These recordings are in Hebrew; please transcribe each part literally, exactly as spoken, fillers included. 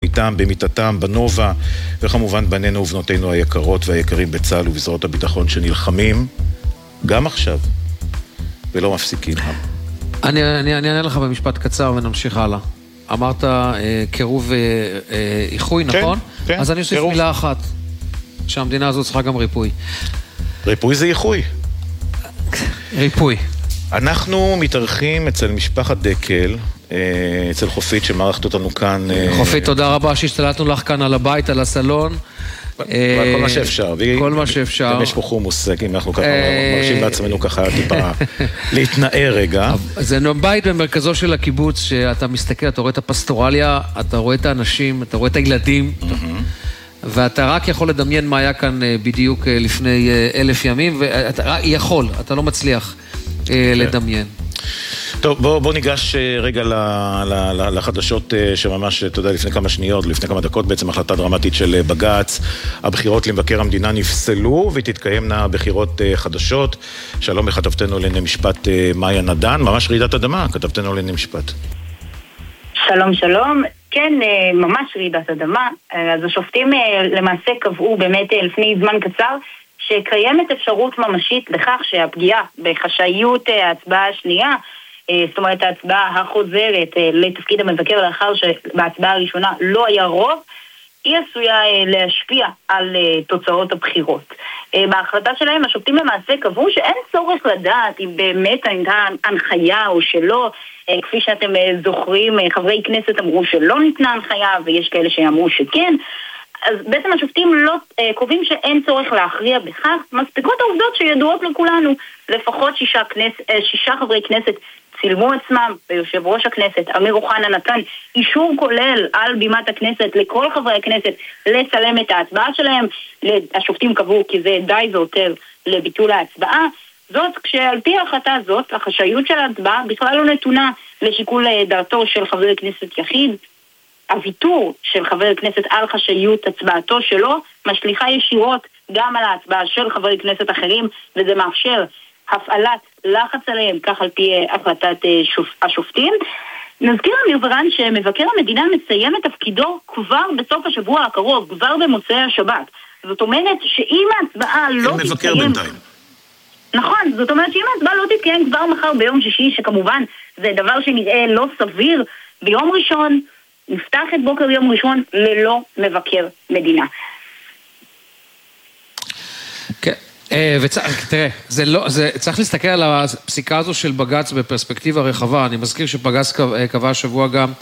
איתם במיטתם, בנובה, וכמובן בנינו ובנותינו היקרות והיקרים בצה"ל ובזרועות הביטחון שנלחמים גם עכשיו, ולא מפסיקים. אני, אני, אני אענה לך במשפט קצר ונמשיך הלאה. אמרת אה, קירוב אה, אה, איחוי, נכון? כן, כן. אז אני אוסיף קירוב. מילה אחת, שהמדינה הזאת צריכה גם ריפוי. ריפוי זה איחוי. ריפוי. אנחנו מתארחים אצל משפחת דקל, אצל חופית שמערכת אותנו כאן. חופית, תודה רבה שהשתלטנו לך כאן על הבית, על הסלון. כל מה שאפשר. כל מה שאפשר. גם יש פה חומוס, אם אנחנו ככה מרשים לעצמנו ככה טיפה להתנער רגע. זה בית במרכזו של הקיבוץ, שאתה מסתכל, אתה רואה את הפסטורליה, אתה רואה את האנשים, אתה רואה את הילדים, ואתה רק יכול לדמיין מה היה כאן בדיוק לפני אלף ימים, ואתה יכול, אתה לא מצליח לדמיין. טוב, בוא, בוא ניגש רגע לחדשות שממש, אתה יודע, לפני כמה שניות, לפני כמה דקות, בעצם החלטה דרמטית של בג"ץ. הבחירות למבקר המדינה נפסלו, ותתקיימנה בחירות חדשות. שלום לכתבתנו לענייני משפט מאיה נדן, ממש רעידת אדמה, כתבתנו לענייני משפט. שלום, שלום. כן, ממש רעידת אדמה. אז השופטים למעשה קבעו באמת לפני זמן קצר, שקיימת אפשרות ממשית לכך שהפגיעה בחשאיות ההצבעה השנייה, זאת אומרת ההצבעה החוזרת לתפקיד המבקר לאחר שבהצבעה הראשונה לא היה רוב, היא עשויה להשפיע על תוצאות הבחירות. בהחלטה שלהם השופטים למעשה קבעו שאין צורך לדעת אם באמת הייתה הנחיה או שלא, כפי שאתם זוכרים, חברי כנסת אמרו שלא ניתנה הנחיה ויש כאלה שאמרו שכן, אז בעצם השופטים לא קובעים שאין צורך להכריע בכך, מספיקות העובדות שידועות לכולנו, לפחות שישה, כנס, שישה חברי כנסת צילמו עצמם, ויושב ראש הכנסת אמיר אוחנה נתן אישור כולל על בימת הכנסת לכל חברי הכנסת לצלם את ההצבעה שלהם. השופטים קבעו כי זה די ויותר לביטול ההצבעה, זאת כשעל פי ההחלטה הזאת החשאיות של ההצבעה בכלל לא נתונה לשיקול דעתו של חבר כנסת יחיד. הוויתור של חבר כנסת על חשאיות הצבעתו שלו משליכה ישירות גם על ההצבעה של חברי כנסת אחרים, וזה מאפשר הפעלת לחץ עליהם, כך על פי החלטת שופ... השופטים. נזכיר אמיר ורן שמבקר המדינה מסיים את תפקידו כבר בסוף השבוע הקרוב, כבר במוצאי השבת. זאת אומרת שאם ההצבעה לא תתקיים... מבקר בינתיים. נכון, זאת אומרת שאם ההצבעה לא תתקיים כבר מחר ביום שישי, שכמובן זה דבר שנראה לא סביר, ביום ראשון נפתח את בוקר יום ראשון ללא מבקר מדינה. כן. ותראה, זה לא, זה, צריך להסתכל על הפסיקה הזו של בג"ץ בפרספקטיבה רחבה. אני מזכיר שבג"ץ קבע השבוע גם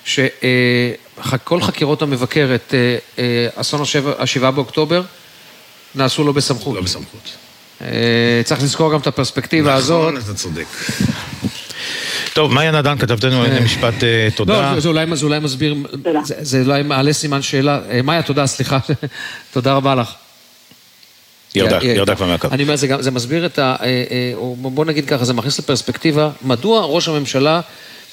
שכל חקירות המבקר את אסון השבעה באוקטובר נעשו לא בסמכות. לא בסמכות. צריך לזכור גם את הפרספקטיבה הזאת. נכון, אתה צודק. טוב, מאיה נדן, כתבתנו לענייני משפט, תודה. לא, זה אולי, זה אולי מסביר, זה, זה אולי מעלה סימן שאלה. מאיה, תודה, סליחה. תודה רבה לך. ירדה, ירדה כבר מהקו. אני אומר, זה, זה מסביר את ה... בוא נגיד ככה, זה מכניס לפרספקטיבה, מדוע ראש הממשלה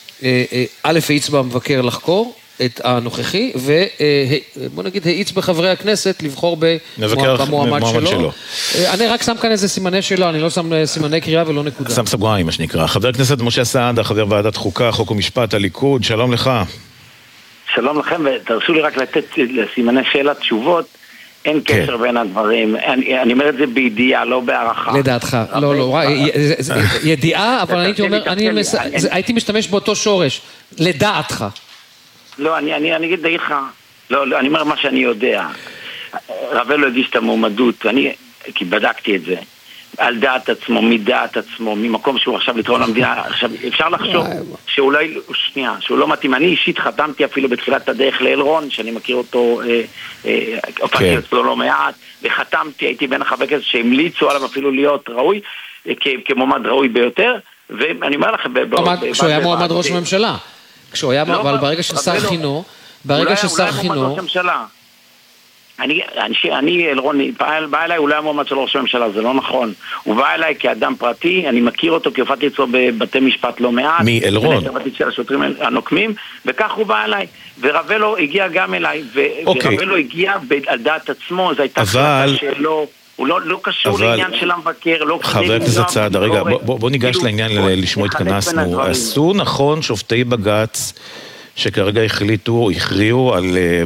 א' האיץ במבקר לחקור את הנוכחי, ובוא נגיד האיץ בחברי הכנסת לבחור במועמד שלו. אני רק שם כאן איזה סימני שאלה, אני לא שם סימני קריאה ולא נקודה. שם סגריים, מה שנקרא. חבר הכנסת משה סעדה, חבר ועדת חוקה, חוק ומשפט, הליכוד, שלום לך. שלום לכם, ותרשו לי רק לתת לסימני שאלה תשובות. אין קשר בין הדברים, אני, אני אומר את זה בידיעה, לא בהערכה. לדעתך, לא, לא, ידיעה, אבל הייתי אומר, הייתי משתמש באותו שורש, לדעתך. לא, אני, אני, אני אגיד לך, לא, לא, אני אומר מה שאני יודע. רבל לא הגיש את המועמדות, אני, כי בדקתי את זה, על דעת עצמו, מדעת עצמו, ממקום שהוא עכשיו לתרום למדינה, עכשיו, אפשר לחשוב שאולי, שנייה, שהוא לא מתאים, אני אישית חתמתי אפילו בתחילת הדרך לאלרון, שאני מכיר אותו, הופעתי אצלו לא מעט, וחתמתי, הייתי בין החברי כנסת שהמליצו עליו אפילו להיות ראוי, כמועמד ראוי ביותר, ואני אומר לכם, כשהוא היה מועמד ראש הממשלה, כשהוא היה, אבל ברגע ששר חינוך, ברגע ששר חינוך, אני, אני, אני, אלרון, בא אליי, הוא לא היה מועמד של ראש הממשלה, זה לא נכון. הוא בא אליי כאדם פרטי, אני מכיר אותו, כי הופעתי אצלו בבתי משפט לא מעט. מי, אלרון? אני של השוטרים הנוקמים, וכך הוא בא אליי. ורבלו הגיע גם אליי, ו- אוקיי. ורבלו הגיע על דעת עצמו, זו הייתה חלטה שלו, הוא לא, לא קשור אבל... לעניין של המבקר, לא... חבר הכנסת סעדה, רגע, בוא, בוא, בוא ניגש לעניין לשמו התכנסנו. עשו נכון שופטי בג"ץ, שכרגע החליטו, הכריעו על